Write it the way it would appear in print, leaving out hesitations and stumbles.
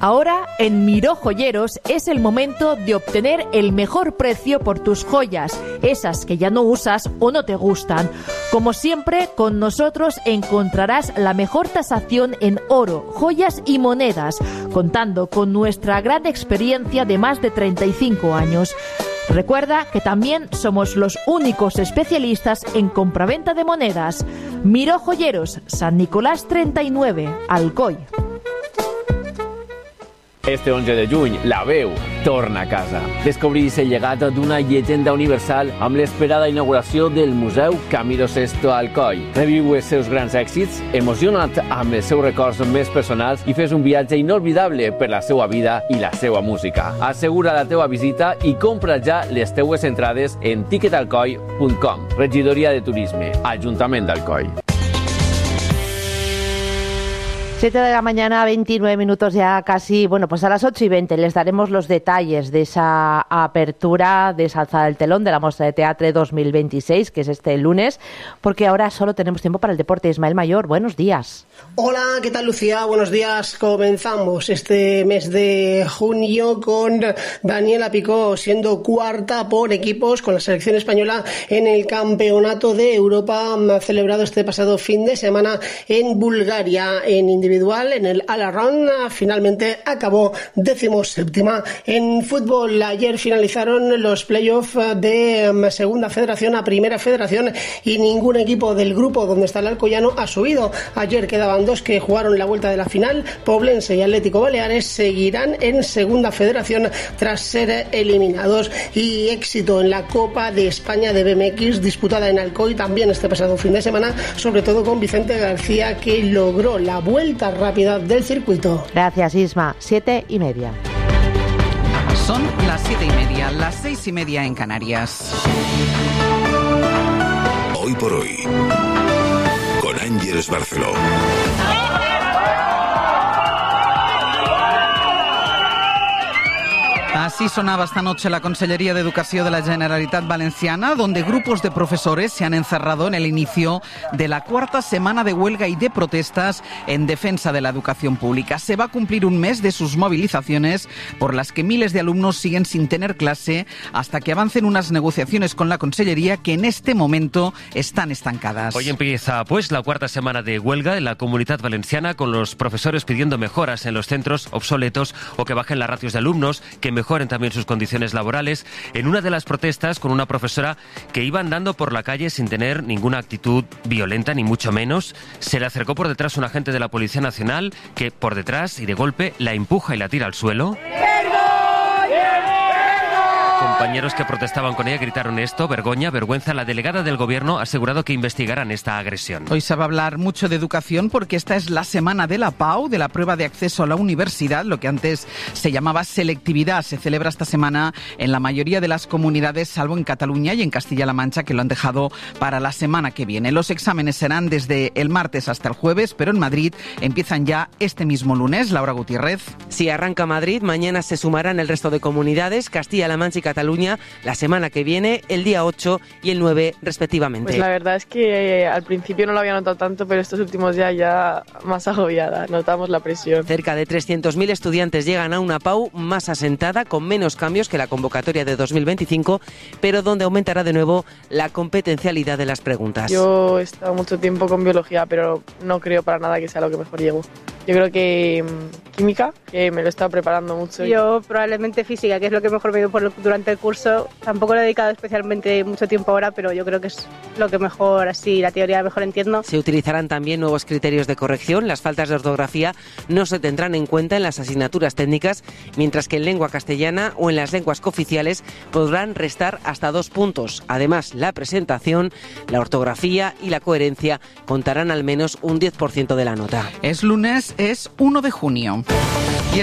Ahora, en Miró Joyeros es el momento de obtener el mejor precio por tus joyas, esas que ya no usas o no te gustan. Como siempre, con nosotros encontrarás la mejor tasación en oro, joyas y monedas, contando con nuestra gran experiencia de más de 35 años. Recuerda que también somos los únicos especialistas en compraventa de monedas. Miró Joyeros, San Nicolás 39, Alcoi. Este 11 de juny, la veu torna a casa. Descobrís el llegat d'una llegenda universal amb l'esperada inauguració del Museu Camilo VI a Alcoi. Reviu els seus grans èxits, emociona't amb els seus records més personals i fes un viatge inolvidable per la seva vida i la seva música. Assegura la teua visita i compra ja les teues entrades en ticketalcoi.com. Regidoria de Turisme, Ajuntament d'Alcoi. 7 de la mañana, 29 minutos ya casi. Bueno, pues a las 8:20 les daremos los detalles de esa apertura, de esa alzada del telón de la Mostra de Teatre 2026, que es este lunes, porque ahora solo tenemos tiempo para el deporte. Ismael Mayor, buenos días. Hola, ¿qué tal, Lucía? Buenos días. Comenzamos este mes de junio con Daniela Picó siendo cuarta por equipos con la selección española en el Campeonato de Europa celebrado este pasado fin de semana en Bulgaria. En individual, en el All-Around, finalmente acabó 17ª. En fútbol, ayer finalizaron los playoffs de Segunda Federación a Primera Federación y ningún equipo del grupo donde está el Alcoyano ha subido. Ayer quedaban dos que jugaron la vuelta de la final. Poblense y Atlético Baleares seguirán en Segunda Federación tras ser eliminados. Y éxito en la Copa de España de BMX disputada en Alcoy también este pasado fin de semana, sobre todo con Vicente García, que logró la vuelta rápida del circuito. Gracias, Isma. 7:30. Son las 7:30, las 6:30 en Canarias. Hoy por hoy, con Ángeles Barceló. Así sonaba esta noche la Consellería de Educación de la Generalitat Valenciana, donde grupos de profesores se han encerrado en el inicio de la cuarta semana de huelga y de protestas en defensa de la educación pública. Se va a cumplir un mes de sus movilizaciones, por las que miles de alumnos siguen sin tener clase hasta que avancen unas negociaciones con la Consellería que en este momento están estancadas. Hoy empieza pues la cuarta semana de huelga en la Comunitat Valenciana, con los profesores pidiendo mejoras en los centros obsoletos o que bajen las ratios de alumnos, que mejoren también sus condiciones laborales. En una de las protestas, con una profesora que iba andando por la calle sin tener ninguna actitud violenta, ni mucho menos, se le acercó por detrás un agente de la Policía Nacional que por detrás y de golpe la empuja y la tira al suelo. Compañeros que protestaban con ella gritaron esto: vergoña, vergüenza. La delegada del Gobierno ha asegurado que investigarán esta agresión. Hoy se va a hablar mucho de educación porque esta es la semana de la PAU, de la prueba de acceso a la universidad, lo que antes se llamaba selectividad. Se celebra esta semana en la mayoría de las comunidades, salvo en Cataluña y en Castilla-La Mancha, que lo han dejado para la semana que viene. Los exámenes serán desde el martes hasta el jueves, pero en Madrid empiezan ya este mismo lunes. Laura Gutiérrez. Si arranca Madrid, mañana se sumarán el resto de comunidades, Castilla-La Mancha y Cataluña, la semana que viene, el día 8 y el 9 respectivamente. Pues la verdad es que al principio no lo había notado tanto, pero estos últimos días ya más agobiada, notamos la presión. Cerca de 300.000 estudiantes llegan a una PAU más asentada, con menos cambios que la convocatoria de 2025, pero donde aumentará de nuevo la competencialidad de las preguntas. Yo he estado mucho tiempo con biología, pero no creo para nada que sea lo que mejor llego. Yo creo que química, que me lo he estado preparando mucho. Yo probablemente física, que es lo que mejor me dio durante el curso. Tampoco lo he dedicado especialmente mucho tiempo ahora, pero yo creo que es lo que mejor, así, la teoría mejor entiendo. Se utilizarán también nuevos criterios de corrección. Las faltas de ortografía no se tendrán en cuenta en las asignaturas técnicas, mientras que en lengua castellana o en las lenguas cooficiales podrán restar hasta 2 puntos. Además, la presentación, la ortografía y la coherencia contarán al menos un 10% de la nota. Es lunes, es 1 de junio. Y